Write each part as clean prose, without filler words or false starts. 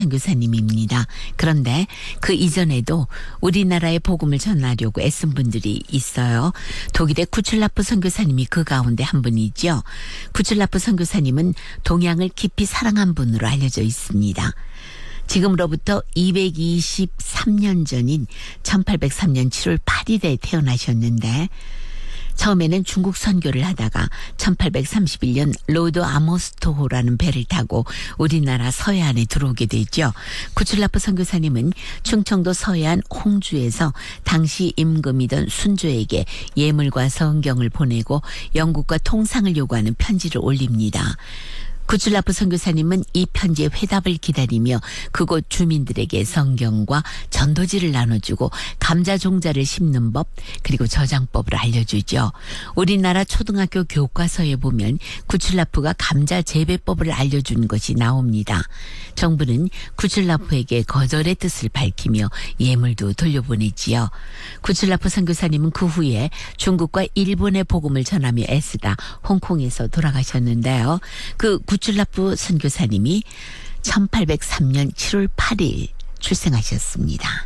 선교사님입니다. 그런데 그 이전에도 우리나라에 복음을 전하려고 애쓴 분들이 있어요. 독일의 쿠출라프 선교사님이 그 가운데 한 분이죠. 쿠출라프 선교사님은 동양을 깊이 사랑한 분으로 알려져 있습니다. 지금으로부터 223년 전인 1803년 7월 8일에 태어나셨는데 처음에는 중국 선교를 하다가 1831년 로드 아모스토호라는 배를 타고 우리나라 서해안에 들어오게 됐죠. 쿠출라프 선교사님은 충청도 서해안 홍주에서 당시 임금이던 순조에게 예물과 성경을 보내고 영국과 통상을 요구하는 편지를 올립니다. 쿠출라프 선교사님은 이 편지의 회답을 기다리며 그곳 주민들에게 성경과 전도지를 나눠주고 감자 종자를 심는 법 그리고 저장법을 알려주죠. 우리나라 초등학교 교과서에 보면 쿠출라프가 감자 재배법을 알려준 것이 나옵니다. 정부는 쿠출라프에게 거절의 뜻을 밝히며 예물도 돌려보내지요. 쿠출라프 선교사님은 그 후에 중국과 일본의 복음을 전하며 애쓰다 홍콩에서 돌아가셨는데요. 그 쿠출라프 선교사님이 1803년 7월 8일 출생하셨습니다.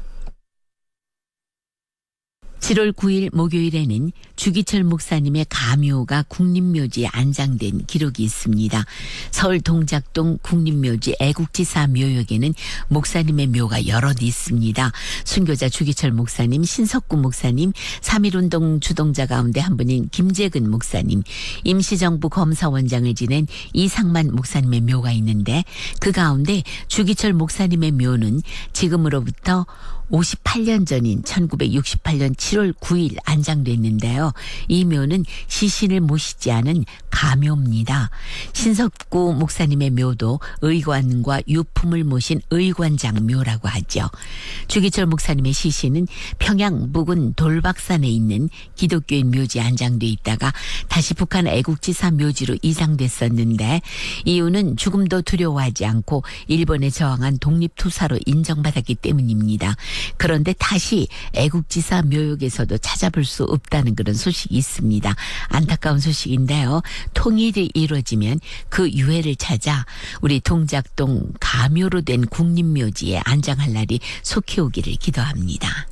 7월 9일 목요일에는 주기철 목사님의 가묘가 국립묘지에 안장된 기록이 있습니다. 서울 동작동 국립묘지 애국지사 묘역에는 목사님의 묘가 여럿 있습니다. 순교자 주기철 목사님, 신석구 목사님, 3.1운동 주동자 가운데 한 분인 김재근 목사님, 임시정부 검사원장을 지낸 이상만 목사님의 묘가 있는데 그 가운데 주기철 목사님의 묘는 지금으로부터 58년 전인 1968년 7월 9일 안장됐는데요. 이 묘는 시신을 모시지 않은 가묘입니다. 신석구 목사님의 묘도 의관과 유품을 모신 의관장 묘라고 하죠. 주기철 목사님의 시신은 평양 부근 돌박산에 있는 기독교인 묘지에 안장돼 있다가 다시 북한 애국지사 묘지로 이장됐었는데 이유는 죽음도 두려워하지 않고 일본에 저항한 독립투사로 인정받았기 때문입니다. 그런데 다시 애국지사 묘역에서도 찾아볼 수 없다는 그런 소식이 있습니다. 안타까운 소식인데요. 통일이 이루어지면 그 유해를 찾아 우리 동작동 가묘로 된 국립묘지에 안장할 날이 속히 오기를 기도합니다.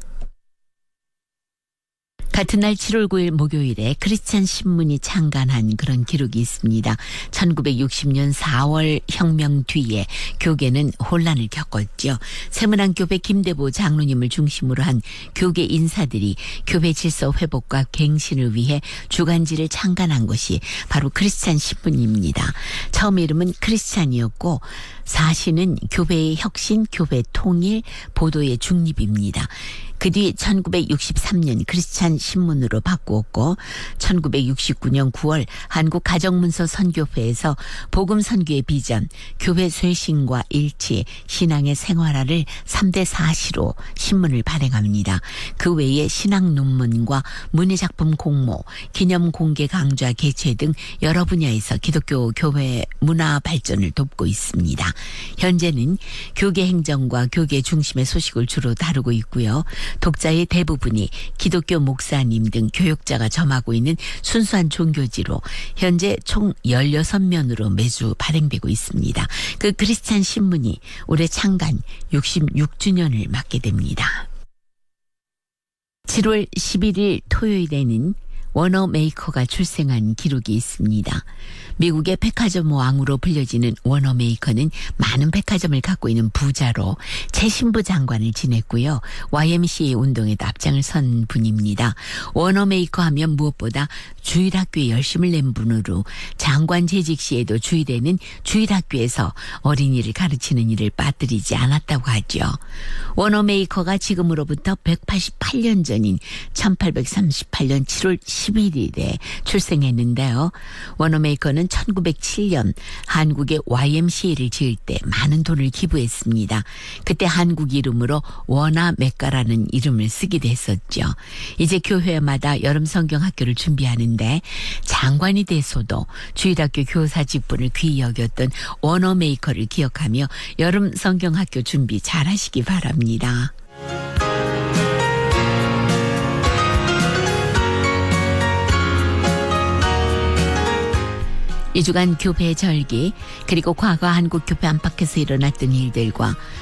같은 날 7월 9일 목요일에 크리스찬 신문이 창간한 그런 기록이 있습니다. 1960년 4월 혁명 뒤에 교계는 혼란을 겪었죠. 세문안교회 김대보 장로님을 중심으로 한 교계 인사들이 교회 질서 회복과 갱신을 위해 주간지를 창간한 것이 바로 크리스찬 신문입니다. 처음 이름은 크리스찬이었고 사시는 교회의 혁신, 교회 통일, 보도의 중립입니다. 그 뒤 1963년 크리스찬 신문으로 바꾸었고 1969년 9월 한국가정문서 선교회에서 복음 선교의 비전, 교회 쇄신과 일치, 신앙의 생활화를 3대 사시로 신문을 발행합니다. 그 외에 신학 논문과 문예작품 공모, 기념 공개 강좌 개최 등 여러 분야에서 기독교 교회 문화 발전을 돕고 있습니다. 현재는 교계 행정과 교계 중심의 소식을 주로 다루고 있고요. 독자의 대부분이 기독교 목사님 등 교역자가 점하고 있는 순수한 종교지로 현재 총 16면으로 매주 발행되고 있습니다. 그 크리스찬 신문이 올해 창간 66주년을 맞게 됩니다. 7월 11일 토요일에는 워너 메이커가 출생한 기록이 있습니다. 미국의 백화점 왕으로 불려지는 워너 메이커는 많은 백화점을 갖고 있는 부자로 최신부 장관을 지냈고요. YMCA 운동에도 앞장을 선 분입니다. 워너 메이커 하면 무엇보다 주일학교에 열심을 낸 분으로 장관 재직 시에도 주일에는 주일학교에서 어린이를 가르치는 일을 빠뜨리지 않았다고 하죠. 워너 메이커가 지금으로부터 188년 전인 1838년 7월 11일에 출생했는데요. 워너 메이커는 1907년 한국의 YMCA를 지을 때 많은 돈을 기부했습니다. 그때 한국 이름으로 워나 메카라는 이름을 쓰기도 했었죠. 이제 교회마다 여름 성경학교를 준비하는데 장관이 돼서도 주일학교 교사 직분을 귀히 여겼던 워너 메이커를 기억하며 여름 성경학교 준비 잘 하시기 바랍니다. 이 주간 교회 절기 그리고 과거 한국교회 안팎에서 일어났던 일들과